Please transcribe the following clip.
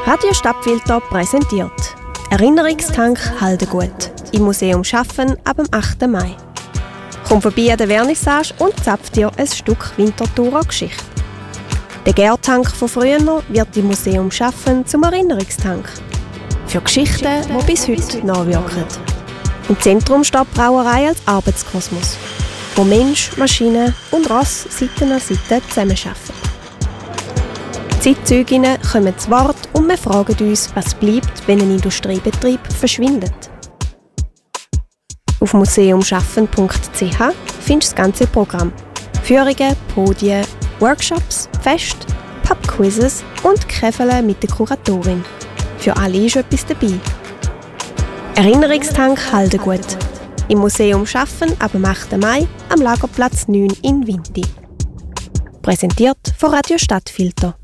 Radio Stadtfilter präsentiert Erinnerungstank Haldengut im Museum Schaffen ab dem 8. Mai. Komm vorbei an der Vernissage und zapf dir ein Stück Winterthurer Geschichte. Der Gärtank von früher wird im Museum Schaffen zum Erinnerungstank. Für Geschichten, die bis heute nachwirken. Im Zentrum steht die Brauerei als Arbeitskosmos, wo Mensch, Maschine und Ross Seite an Seite zusammenarbeiten. Die Zeitzeuginnen kommen zu Wort und wir fragen uns, was bleibt, wenn ein Industriebetrieb verschwindet. Auf museumschaffen.ch findest du das ganze Programm. Führungen, Podien, Workshops, Feste, Pubquizzes und Käfele mit der Kuratorin. Für alle ist etwas dabei. Erinnerungstank Haldengut. Im Museum Schaffen ab dem 8. Mai am Lagerplatz 9 in Winti. Präsentiert von Radio Stadtfilter.